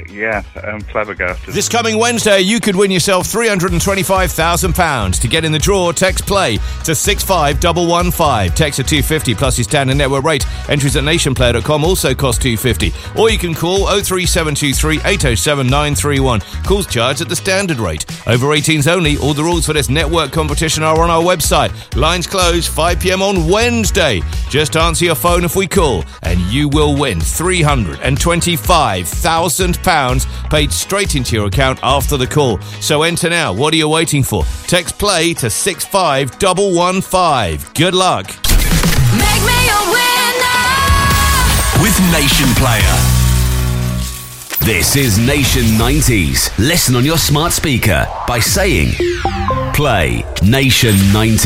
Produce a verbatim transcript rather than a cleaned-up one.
yes, I'm flabbergasted. This coming Wednesday, you could win yourself three hundred twenty-five thousand pounds. To get in the draw, text play to six five one one five. Text at two fifty plus your standard network rate. Entries at nation player dot com also cost two fifty. Or you can call oh three seven two three eight oh seven nine three one. Calls charged at the standard rate. Over eighteens only. All the rules for this network competition are on our website. Lines close five p.m. on Wednesday. Just answer your phone if we call, and you will win three hundred twenty-five thousand pounds paid straight into your account after the call. So enter now. What are you waiting for? Text play to six five one one five. Good luck. Make me a winner with Nation Player. This is Nation nineties. Listen on your smart speaker by saying play Nation ninety.